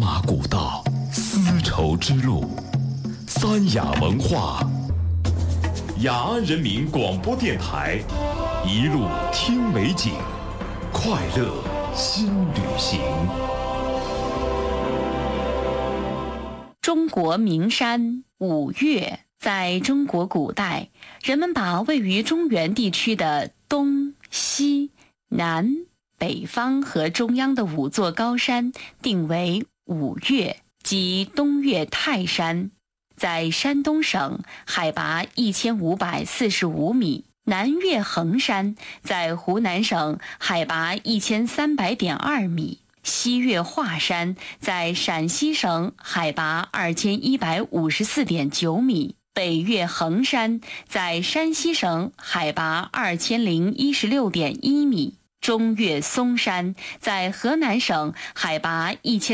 马古道，丝绸之路，三雅文化，雅安人民广播电台，一路听美景，快乐新旅行。 中国名山五岳。在中国古代，人们把位于中原地区的东西南北方和中央的5座高山定为五岳，即东岳泰山，在山东省，海拔1545米；南岳衡山，在湖南省，海拔1300.2米；西岳华山，在陕西省，海拔2154.9米；北岳衡山，在山西省，海拔2016.1米；中岳嵩山，在河南省，海拔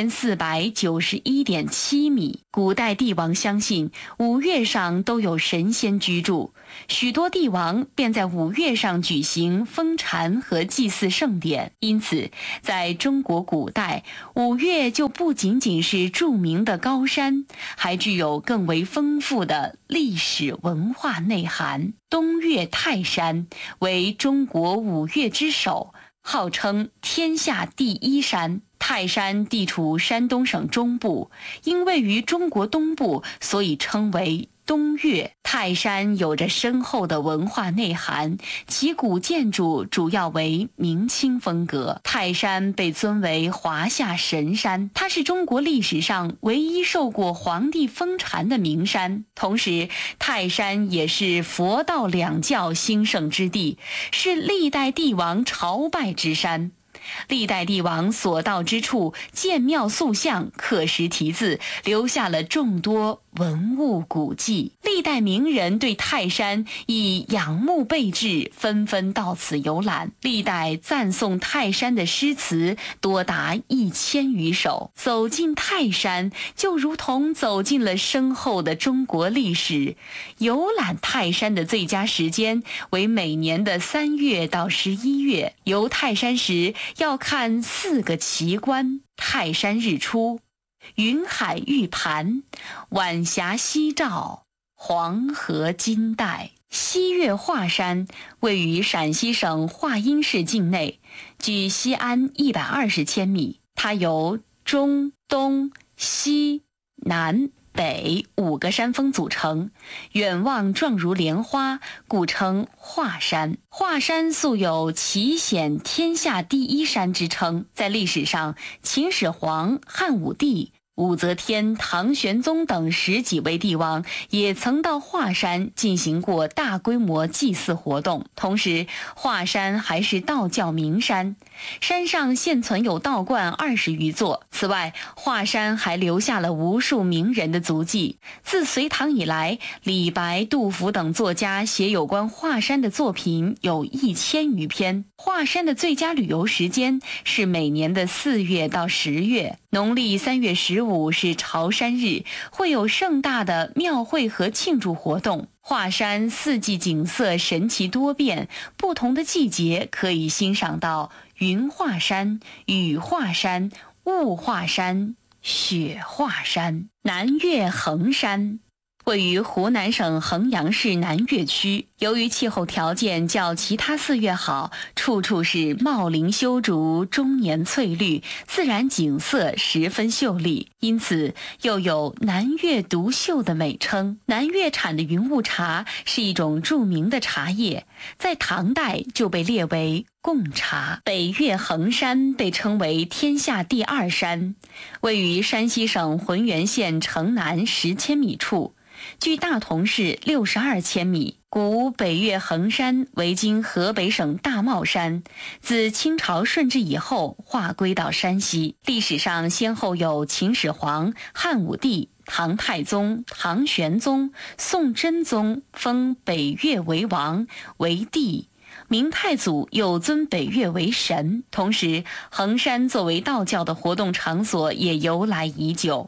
1491.7米。古代帝王相信五岳上都有神仙居住，许多帝王便在五岳上举行封禅和祭祀盛典。因此，在中国古代，五岳就不仅仅是著名的高山，还具有更为丰富的历史文化内涵。东岳泰山为中国五岳之首，号称天下第一山。泰山地处山东省中部，因位于中国东部，所以称为东岳。泰山有着深厚的文化内涵，其古建筑主要为明清风格。泰山被尊为华夏神山，它是中国历史上唯一受过皇帝封禅的名山。同时，泰山也是佛道两教兴盛之地，是历代帝王朝拜之山。历代帝王所到之处，建庙塑像，刻石题字，留下了众多文物古迹。历代名人对泰山以仰慕备至，纷纷到此游览。历代赞颂泰山的诗词多达1000余首。走进泰山，就如同走进了深厚的中国历史。游览泰山的最佳时间为每年的3月到11月。游泰山时要看4个奇观：泰山日出、云海玉盘、晚霞夕照、黄河金带。西岳华山位于陕西省华阴市境内，距西安120千米。它由中、东、西、南、北5个山峰组成，远望状如莲花，故称华山。华山素有奇险天下第一山之称，在历史上，秦始皇、汉武帝、武则天、唐玄宗等10几位帝王也曾到华山进行过大规模祭祀活动。同时，华山还是道教名山，山上现存有道观20余座。此外，华山还留下了无数名人的足迹。自隋唐以来，李白、杜甫等作家写有关华山的作品有1000余篇。华山的最佳旅游时间是每年的4月到10月，农历3月15是朝山日，会有盛大的庙会和庆祝活动。华山4季景色神奇多变，不同的季节可以欣赏到云华山、雨华山、雾华山、雪华山。南岳衡山位于湖南省衡阳市南岳区，由于气候条件较其他4岳好，处处是茂林修竹，终年翠绿，自然景色十分秀丽，因此又有南岳独秀的美称。南岳产的云雾茶是一种著名的茶叶，在唐代就被列为贡茶。北岳衡山被称为天下第2山，位于山西省浑源县城南10千米处，距大同市62千米。古北岳衡山为今河北省大帽山，自清朝顺治以后划归到山西。历史上先后有秦始皇、汉武帝、唐太宗、唐玄宗、宋真宗封北岳为王为帝，明太祖又尊北岳为神。同时，衡山作为道教的活动场所也由来已久。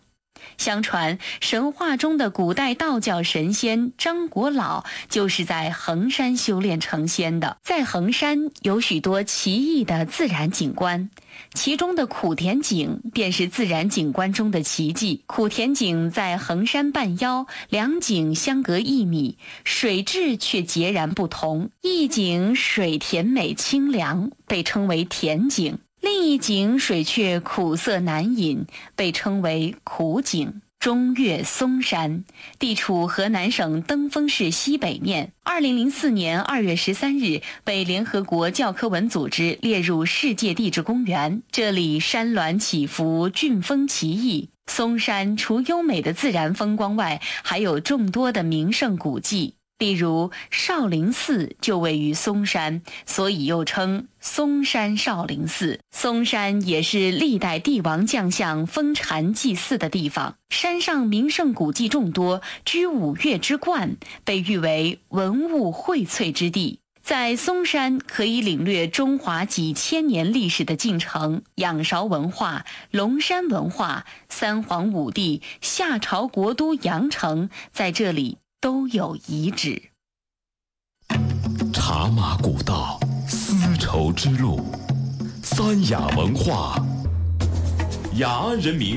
相传，神话中的古代道教神仙张国老就是在衡山修炼成仙的。在衡山有许多奇异的自然景观，其中的苦田井便是自然景观中的奇迹。苦田井在衡山半腰，两井相隔1米，水质却截然不同。一井水甜美清凉，被称为甜井；另一井水却苦涩难饮，被称为苦井。中岳嵩山地处河南省登封市西北面，2004年2月13日被联合国教科文组织列入世界地质公园。这里山峦起伏，峻峰奇异。嵩山除优美的自然风光外，还有众多的名胜古迹。例如少林寺就位于嵩山，所以又称嵩山少林寺。嵩山也是历代帝王将相封禅祭祀的地方，山上名胜古迹众多，居5岳之冠，被誉为文物荟萃之地。在嵩山可以领略中华几千年历史的进程，仰韶文化、龙山文化、三皇五帝、夏朝国都阳城在这里都有遗址。 茶马古道，丝绸之路，三雅文化，雅人民